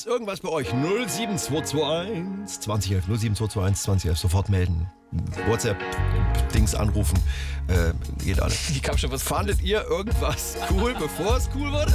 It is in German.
Gibt's irgendwas bei euch? 07221 2011 07221 2011. Sofort melden. WhatsApp-Dings anrufen. Geht alles. Die kam schon was. Fandet ihr irgendwas cool, bevor es cool wurde?